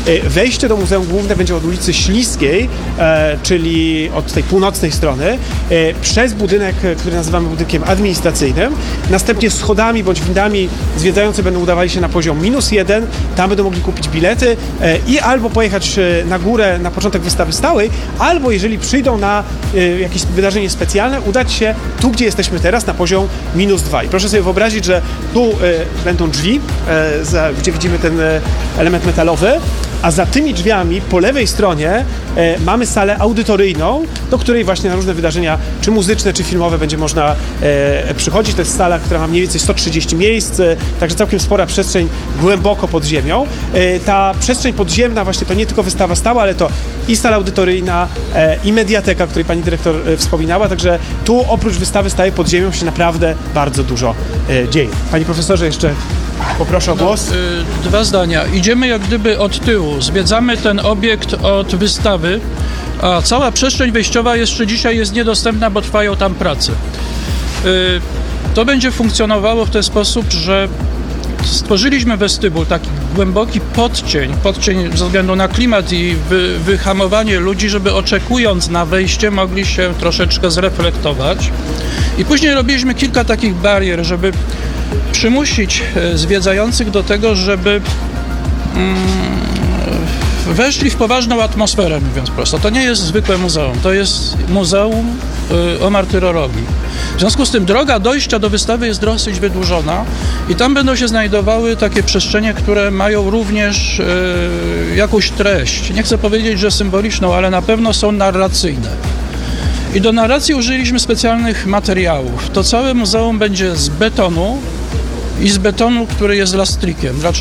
Wejście do Muzeum Główne będzie od ulicy Śliskiej, czyli od tej północnej strony, przez budynek, który nazywamy budynkiem administracyjnym. Następnie schodami bądź windami zwiedzający będą udawali się na poziom -1, tam będą mogli kupić bilety i albo pojechać na górę na początek wystawy stałej, albo jeżeli przyjdą na jakieś wydarzenie specjalne, udać się tu, gdzie jesteśmy teraz, na poziom -2. I proszę sobie wyobrazić, że tu będą drzwi, gdzie widzimy ten element metalowy, a za tymi drzwiami po lewej stronie mamy salę audytoryjną, do której właśnie na różne wydarzenia, czy muzyczne, czy filmowe będzie można przychodzić. To jest sala, która ma mniej więcej 130 miejsc, także całkiem spora przestrzeń głęboko pod ziemią. Ta przestrzeń podziemna właśnie to nie tylko wystawa stała, ale to i sala audytoryjna, i mediateka, o której pani dyrektor wspominała, także tu oprócz wystawy stałej pod ziemią się naprawdę bardzo dużo dzieje. Panie profesorze, jeszcze poproszę o głos. Dwa zdania. Idziemy jak gdyby od tyłu. Zwiedzamy ten obiekt od wystawy, a cała przestrzeń wejściowa jeszcze dzisiaj jest niedostępna, bo trwają tam prace. To będzie funkcjonowało w ten sposób, że stworzyliśmy westybul, taki głęboki podcień ze względu na klimat i wyhamowanie ludzi, żeby oczekując na wejście mogli się troszeczkę zreflektować. I później robiliśmy kilka takich barier, żeby przymusić zwiedzających do tego, żeby weszli w poważną atmosferę, mówiąc prosto. To nie jest zwykłe muzeum, to jest muzeum o martyrologii. W związku z tym droga dojścia do wystawy jest dosyć wydłużona i tam będą się znajdowały takie przestrzenie, które mają również jakąś treść. Nie chcę powiedzieć, że symboliczną, ale na pewno są narracyjne. I do narracji użyliśmy specjalnych materiałów. To całe muzeum będzie z betonu i z betonu, który jest lastrikiem. Dlaczego?